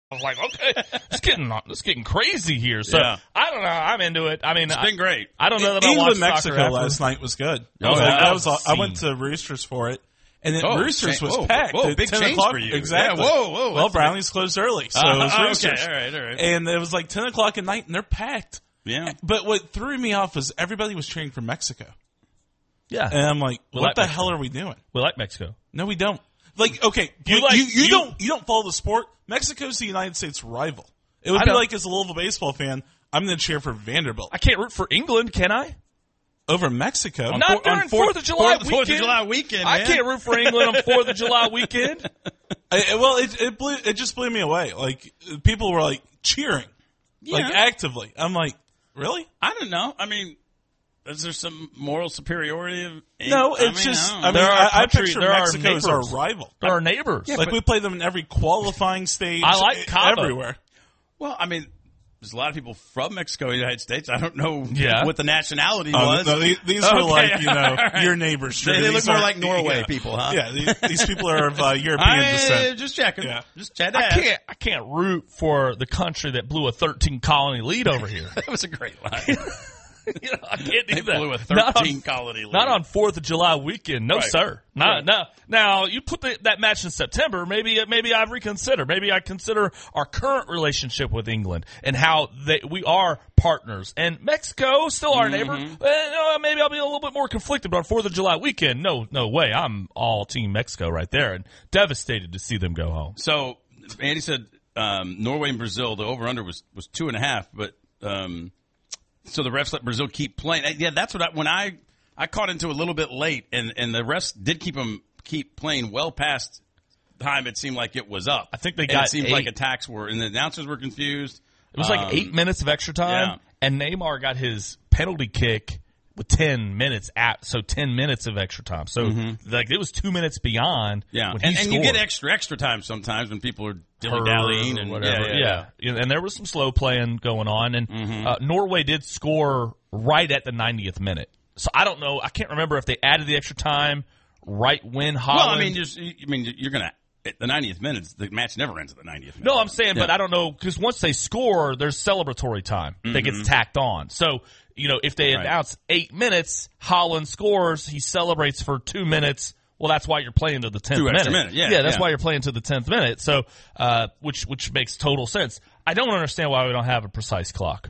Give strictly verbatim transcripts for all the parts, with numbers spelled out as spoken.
I was like, okay, it's getting it's getting crazy here. So Yeah. I don't know. I'm into it. I mean, It's been great. I, I don't know that I England watched Mexico soccer last after. night was good. Oh, Like, yeah. that was all, I Scene. went to Roosters for it, and then Oh, Roosters cha- was whoa, packed. whoa, at big ten change o'clock. for you. Exactly. Yeah, whoa, whoa, Well, that's Brownies closed early, so it was Uh, Roosters. okay, all right, all right. And it was like ten o'clock at night, and they're packed. Yeah. But what threw me off was everybody was cheering for Mexico, Yeah, and I'm like, We what like the Mexico. hell are we doing? we like Mexico. No, we don't. Like, okay, You you like- you, you, you- don't you don't follow the sport. Mexico's the United States rival. It would I be don't- like as a Louisville baseball fan, I'm going to cheer for Vanderbilt I can't root for England, can I? over Mexico. Not Four- during on Fourth of July Fourth, Fourth of weekend. July weekend, I man. can't root for England on Fourth of July weekend. I, well, it it, blew, it just blew me away. Like people were like cheering, like Yeah. actively. I'm like, really? I don't know. I mean, is there some moral superiority? Of No, I it's mean, just. I I don't mean, There are I, I country- picture there are Mexico as our neighbors. rival. They're our neighbors. Like we play them in every qualifying stage. I like e- Cabo. everywhere. Well, I mean, there's a lot of people from Mexico, United States. I don't know Yeah. what the nationality Uh, was. no, these, these Okay, were like you know all right. your neighbors. They, Drew. they These look more aren't- like Norway yeah. people, huh? Yeah, these, these people are of uh, European I, descent. just checking. Yeah. Just check I that. can't. I can't root for the country that blew a thirteen colony lead over here. That was a great line. You know, I can't do They that. blew a Not on- thirteen colony lead. Not on Fourth of July weekend, no Right. sir. Not Right. no. Now you put the, that match in September. Maybe maybe I reconsider. Maybe I consider our current relationship with England and how they, we are partners. And Mexico still our neighbor. Mm-hmm. Uh, you know, maybe I'll be a little bit more conflicted. But on Fourth of July weekend, no no way. I'm all Team Mexico right there, and devastated to see them go home. So Andy said um, Norway and Brazil. The over under was was two and a half, but um, so the refs let Brazil keep playing. Uh, Yeah, that's what I when I I caught into a little bit late, and and the refs did keep them keep playing well past time. It seemed like it was up. I think they And got It seemed eight. like attacks were, and the announcers were confused. It was like Um, eight minutes of extra time, yeah. and Neymar got his penalty kick with ten minutes at so ten minutes of extra time. So like it was two minutes beyond. Mm-hmm. Yeah, when he and, and you scored. get extra extra time sometimes when people are dilly Hurt dallying or and whatever. Yeah, yeah, Yeah. and there was some slow playing going on, and Mm-hmm. uh, Norway did score right at the ninetieth minute. So I don't know. I can't remember if they added the extra time right when Well, Holland. I mean, just I mean, you're gonna at the ninetieth minute. The match never ends at the ninetieth minute. No, I'm saying, but Yeah. I don't know, because once they score, there's celebratory time that gets tacked on. So, you know, if they Mm-hmm. Right. announce eight minutes, Holland scores, he celebrates for two minutes. Well, that's why you're playing to the tenth Two minute. extra minutes, yeah, yeah, that's yeah. why you're playing to the tenth minute. So, uh, which which makes total sense. I don't understand why we don't have a precise clock.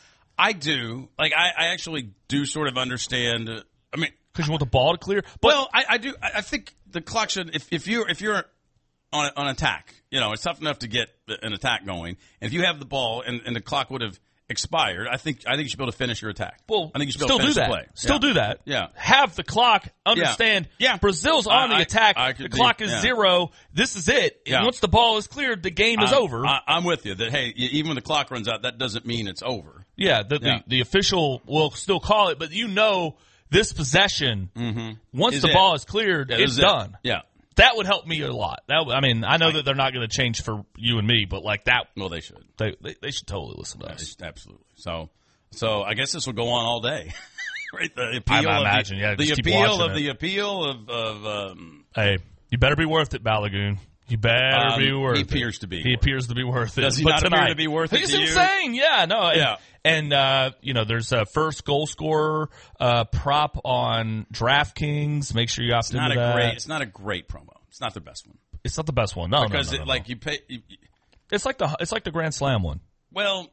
I do. Like, I, I actually do sort of understand. Uh, I mean, Because you want the ball to clear. But well, I, I do. I I think the clock should. If, if you if you're on on attack, you know, it's tough enough to get an attack going. And if you have the ball and, and the clock would have expired, I think I think you should be able to finish your attack. Well, I think you should be still able to do finish that. the play. Still Yeah. do that. Yeah. Have the clock. Understand. Yeah. Brazil's I- on the I- attack. I the could clock be- is yeah. zero. This is it. Yeah. And once the ball is cleared, the game is I- over. I, I'm with you. That hey, even when the clock runs out, that doesn't mean it's over. yeah, the, Yeah. The, the official will still call it, but you know this possession. Once Is the it. ball is cleared, Yeah, it's this is it. done. Yeah. That would help me a lot. That would- I mean, I know that they're not going to change for you and me, but like that, Well, they should. they they, they should totally listen to They us. should- Absolutely. So, so I guess this will go on all day. Right? The appeal I of imagine, the, yeah, the just keep appeal watching of it. the appeal of of um, Hey, you better be worth it, Balagoon. You better Um, be worth he it. appears to be He worth appears to be worth it. Does he But not appear tonight, to be worth it He's to you? insane. Yeah, no. And, Yeah. And, uh, you know, there's a first goal scorer uh, prop on DraftKings. Make sure you opt it's not into a that. great. It's not a great promo. It's not the best one It's not the best one. No, because no, no, no, it no. like you pay. You, you- it's like the it's like the Grand Slam one. well,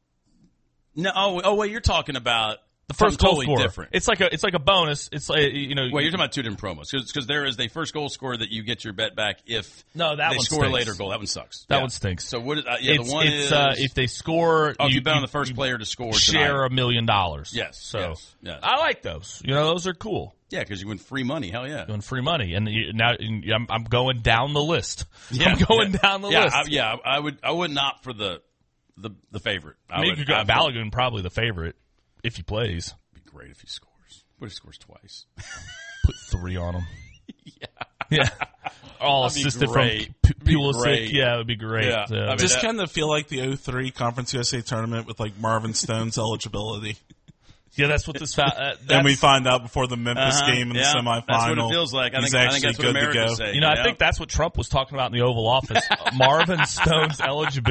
no. Oh, oh, wait. You're talking about The first something goal totally scorer. different. It's like a it's like a bonus. It's like, you know. Well, you're talking about two different promos because there is the first goal scorer that you get your bet back if No, that they one score a stinks. later goal. That one sucks. That Yeah. one stinks. So what? Is, uh, yeah, it's the one it's is uh, if they score. oh, if you bet on the first you player to score share tonight. a million dollars. Yes, So yes, yes. I like those. You know, those are cool. Yeah, because you win free money. Hell yeah. Doing free money, and you, now I'm, I'm going down the list. Yeah, I'm going yeah. down the yeah, list. I, yeah, I would. I would not for the the the favorite. I, I mean, would. you could go I would- Balagoon, probably the favorite if he plays. It'd be great if he scores. What if he scores twice? Put three on him. yeah, yeah. All That'd be assisted great. from P- It'd be Pulisic. great. Yeah, it would be great. Yeah. Uh, I mean, Just that- kind of feel like the oh three Conference U S A tournament with like Marvin Stone's eligibility. yeah, that's what this. Fa- uh, And that's- we find out before the Memphis Uh-huh. game in Yeah, the semifinal. that's what it feels like. I he's think- I think actually that's what good to America's go. saying. You know, I Yeah. think that's what Trump was talking about in the Oval Office. Marvin Stone's eligibility.